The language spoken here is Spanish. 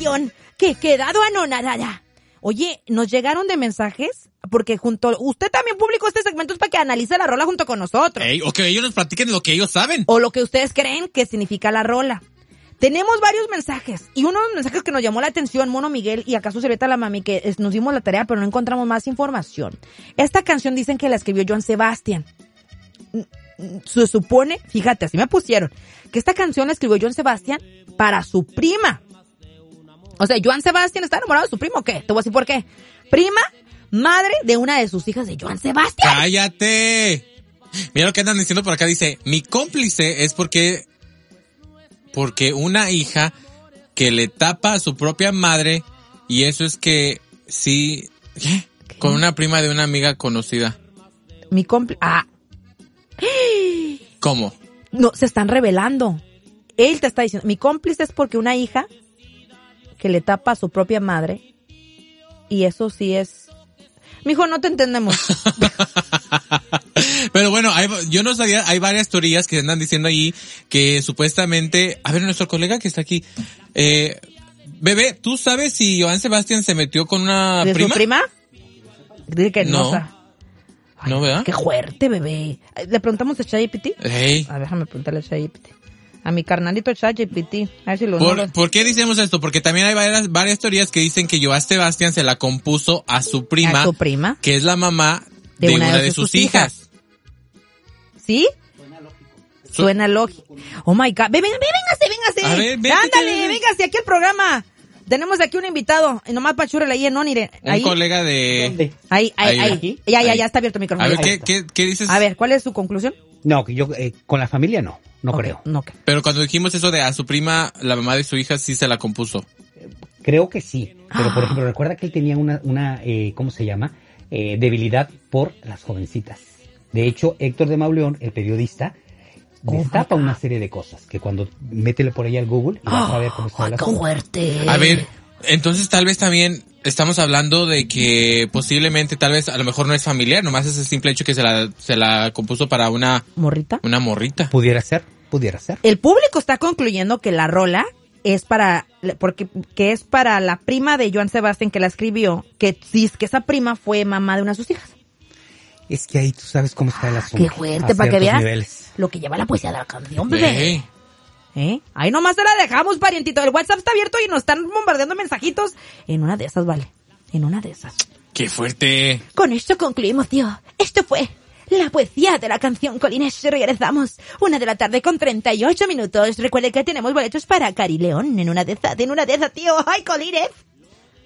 canción que quedado anonadada. Oye, nos llegaron de mensajes, porque usted también publicó este segmento para que analice la rola junto con nosotros. O que ellos nos platiquen lo que ellos saben. O lo que ustedes creen que significa la rola. Tenemos varios mensajes, y uno de los mensajes que nos llamó la atención, Mono Miguel, y acaso Servieta la Mami, que nos dimos la tarea, pero no encontramos más información. Esta canción dicen que la escribió Joan Sebastián. Se supone, fíjate, así me pusieron, que esta canción la escribió Joan Sebastián para su prima. O sea, ¿Joan Sebastián está enamorado de su primo o qué? Te voy a decir por qué. Prima, madre de una de sus hijas de Joan Sebastián. ¡Cállate! Mira lo que andan diciendo por acá, dice, mi cómplice es porque una hija que le tapa a su propia madre, y eso es que sí, ¿qué? Con una prima de una amiga conocida. Mi cómplice, ¿Cómo? No, se están revelando. Él te está diciendo, mi cómplice es porque una hija que le tapa a su propia madre, y eso sí es... Mijo, no te entendemos. Pero bueno, yo no sabía, hay varias teorías que andan diciendo ahí que supuestamente... A ver, nuestro colega que está aquí. Bebé, ¿tú sabes si Joan Sebastián se metió con una ¿De prima? su prima? Dice que no. Ay, no, ¿verdad? Qué fuerte, bebé. ¿Le preguntamos a ChatGPT? Hey. A ver, déjame preguntarle a ChatGPT. A mi carnalito ChatGPT. A ver si lo ¿Por qué decimos esto? Porque también hay varias teorías que dicen que Joan Sebastián se la compuso a su prima. ¿A su prima? Que es la mamá de una de sus hijas. ¿Sí? Suena lógico. Oh my God. Véngase. A ver, ándale, véngase aquí al programa. Tenemos aquí un invitado. Nomás pachúrele ahí en Onire. Un colega de... ¿Dónde? Ahí. Ya está abierto el micrófono. A ver, ¿qué dices? A ver, ¿cuál es su conclusión? No, que yo con la familia no creo. No. Pero cuando dijimos eso de a su prima, la mamá de su hija sí se la compuso. Creo que sí. Pero, por ejemplo, recuerda que él tenía una ¿cómo se llama? Debilidad por las jovencitas. De hecho, Héctor de Mauleón, el periodista, destapa una serie de cosas que cuando métele por ahí al Google y vas a ver cómo está la ¡Qué fuerte! A ver, entonces tal vez también estamos hablando de que posiblemente, tal vez, a lo mejor no es familiar, nomás es el simple hecho que se la compuso para una... ¿Morrita? Una morrita. Pudiera ser. El público está concluyendo que la rola es que es para la prima de Joan Sebastián que la escribió, que esa prima fue mamá de una de sus hijas. Es que ahí tú sabes cómo está el asunto. Qué fuerte, para que veas lo que lleva la poesía de la canción, bebé. Ahí nomás te la dejamos, parientito. El WhatsApp está abierto y nos están bombardeando mensajitos. En una de esas, vale. En una de esas. ¡Qué fuerte! Con esto concluimos, tío. Esto fue la poesía de la canción, Colines. Regresamos 1:38 PM. Recuerde que tenemos boletos para Cari León en una de esas, tío. ¡Ay, Colines!